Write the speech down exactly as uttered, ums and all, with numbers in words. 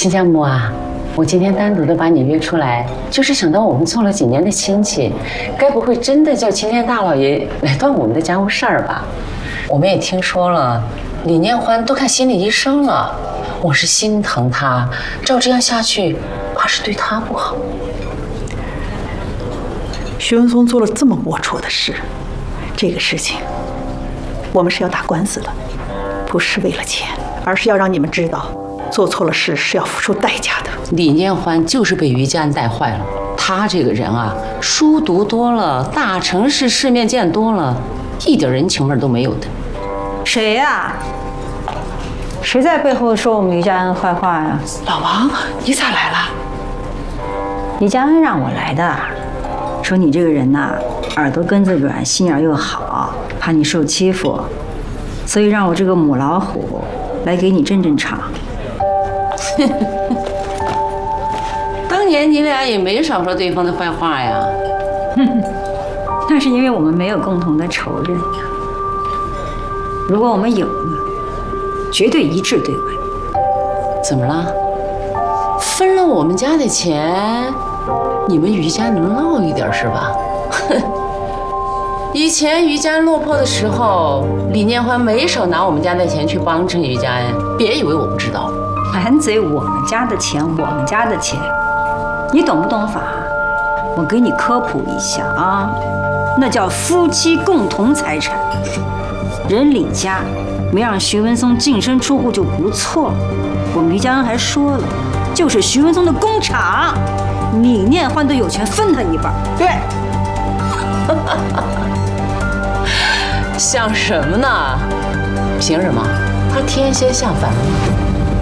亲家母啊，我今天单独的把你约出来，就是想到我们做了几年的亲戚，该不会真的叫齐天大老爷来断我们的家务事儿吧？我们也听说了，李念欢都看心理医生了，我是心疼他，照这样下去，怕是对他不好。 徐文松做了这么龌龊的事，这个事情我们是要打官司的，不是为了钱，而是要让你们知道，做错了事是要付出代价的。 李念欢就是被于家安带坏了，他这个人啊，书读多了，大城市世面见多了，一点人情味都没有的。 谁呀？谁在背后说我们于家安坏话呀？ 老王，你咋来了？ 于家安让我来的，说你这个人呐，耳朵根子软，心眼又好，怕你受欺负，所以让我这个母老虎来给你镇镇场。 当年你俩也没少说对方的坏话呀。 那是因为我们没有共同的仇人呀。如果我们有了，绝对一致对外。 怎么了？分了我们家的钱，你们于家能落一点是吧？以前于家落魄的时候，李念欢没少拿我们家的钱去帮衬于家安，别以为我不知道。 满嘴我们家的钱，我们家的钱，你懂不懂法？我给你科普一下啊，那叫夫妻共同财产。人李家没让徐文松净身出户就不错了，我们于家安还说了，就是徐文松的工厂，李念欢都有权分他一半。对。 想什么呢？凭什么？他天仙下凡了。